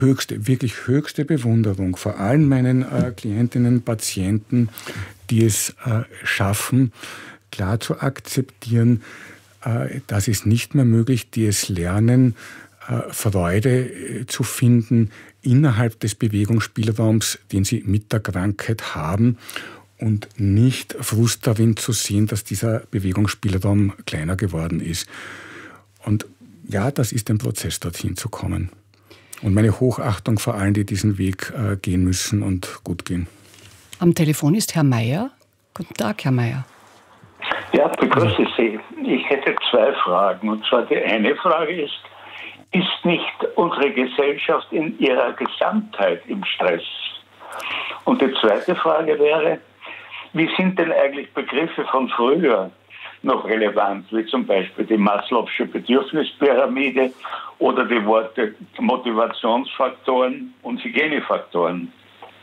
wirklich höchste Bewunderung vor allen meinen Klientinnen, Patienten, die es schaffen, klar zu akzeptieren, das ist nicht mehr möglich, die es lernen, Freude zu finden innerhalb des Bewegungsspielraums, den sie mit der Krankheit haben und nicht Frust darin zu sehen, dass dieser Bewegungsspielraum kleiner geworden ist. Und ja, das ist ein Prozess, dorthin zu kommen. Und meine Hochachtung vor allen, die diesen Weg gehen müssen und gut gehen. Am Telefon ist Herr Meier. Guten Tag, Herr Meier. Ja, begrüße Sie. Ich hätte 2 Fragen. Und zwar die eine Frage ist nicht unsere Gesellschaft in ihrer Gesamtheit im Stress? Und die zweite Frage wäre, wie sind denn eigentlich Begriffe von früher noch relevant, wie zum Beispiel die Maslow'sche Bedürfnispyramide oder die Worte Motivationsfaktoren und Hygienefaktoren?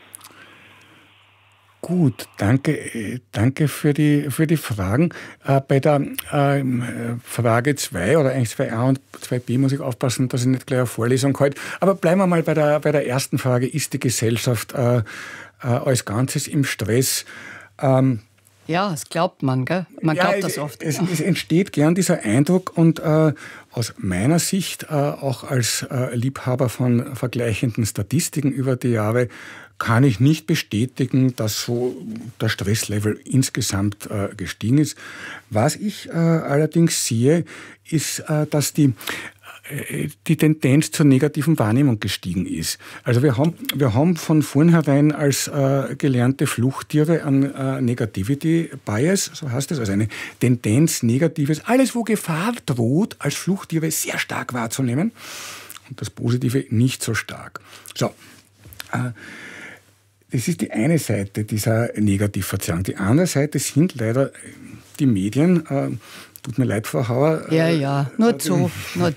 Gut, danke für die Fragen. Bei der Frage 2 oder eigentlich 2a und 2b muss ich aufpassen, dass ich nicht gleich eine Vorlesung halte. Aber bleiben wir mal bei der ersten Frage. Ist die Gesellschaft als Ganzes im Stress? Ja, das glaubt man, gell? Man glaubt das oft. Es entsteht gern dieser Eindruck und aus meiner Sicht, auch als Liebhaber von vergleichenden Statistiken über die Jahre, kann ich nicht bestätigen, dass so der Stresslevel insgesamt gestiegen ist. Was ich allerdings sehe, ist, dass die Tendenz zur negativen Wahrnehmung gestiegen ist. Also wir haben von vornherein als gelernte Fluchttiere an Negativity Bias, so heißt es, also eine Tendenz Negatives, alles wo Gefahr droht, als Fluchttiere sehr stark wahrzunehmen und das Positive nicht so stark. So, das ist die eine Seite dieser Negativverzerrung. Die andere Seite sind leider die Medien. Tut mir leid, Frau Hauer. Ja, nur zu.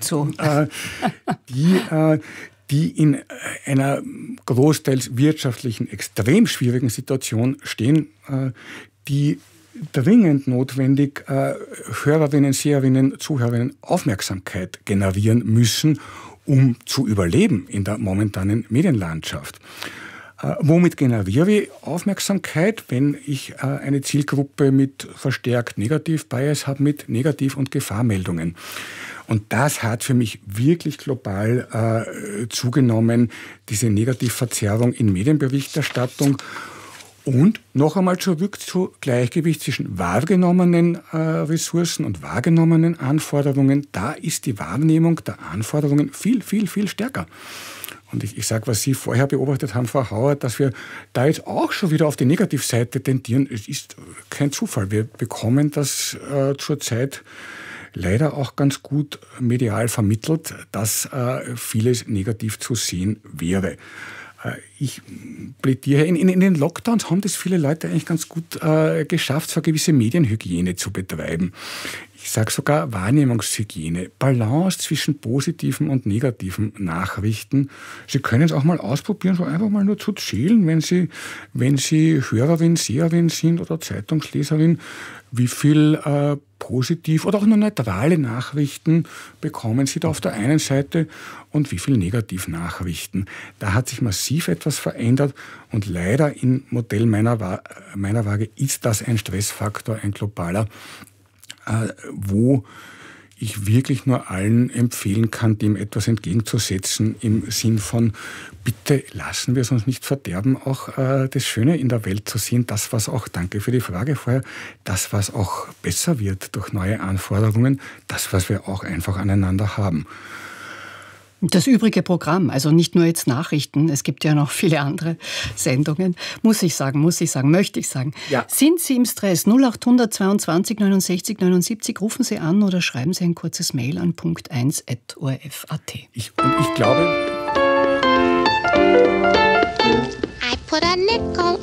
Die in einer großteils wirtschaftlichen, extrem schwierigen Situation stehen, die dringend notwendig Hörerinnen, Seherinnen, Zuhörerinnen Aufmerksamkeit generieren müssen, um zu überleben in der momentanen Medienlandschaft. Womit generiere ich Aufmerksamkeit, wenn ich eine Zielgruppe mit verstärkt Negativ-Bias habe, mit Negativ- und Gefahrmeldungen? Und das hat für mich wirklich global zugenommen, diese Negativverzerrung in Medienberichterstattung. Und noch einmal zurück zu Gleichgewicht zwischen wahrgenommenen Ressourcen und wahrgenommenen Anforderungen. Da ist die Wahrnehmung der Anforderungen viel, viel, viel stärker. Und ich sage, was Sie vorher beobachtet haben, Frau Hauer, dass wir da jetzt auch schon wieder auf die Negativseite tendieren. Es ist kein Zufall. Wir bekommen das zurzeit leider auch ganz gut medial vermittelt, dass vieles negativ zu sehen wäre. Ich plädiere, in den Lockdowns haben das viele Leute eigentlich ganz gut geschafft, so eine gewisse Medienhygiene zu betreiben. Ich sage sogar Wahrnehmungshygiene, Balance zwischen positiven und negativen Nachrichten. Sie können es auch mal ausprobieren, so einfach mal nur zu zählen, wenn Sie Hörerin, Seherin sind oder Zeitungsleserin, wie viel positiv oder auch nur neutrale Nachrichten bekommen Sie da auf der einen Seite und wie viel Negativnachrichten. Da hat sich massiv etwas verändert und leider im Modell meiner Waage ist das ein Stressfaktor, ein globaler, wo ich wirklich nur allen empfehlen kann, dem etwas entgegenzusetzen im Sinn von, bitte lassen wir es uns nicht verderben, auch das Schöne in der Welt zu sehen, das, was auch, danke für die Frage vorher, das, was auch besser wird durch neue Anforderungen, das, was wir auch einfach aneinander haben. Das übrige Programm, also nicht nur jetzt Nachrichten, es gibt ja noch viele andere Sendungen, möchte ich sagen. Ja. Sind Sie im Stress? 0800 22 69 79, rufen Sie an oder schreiben Sie ein kurzes Mail an punkt1@orf.at. Ich glaube... I put a nickel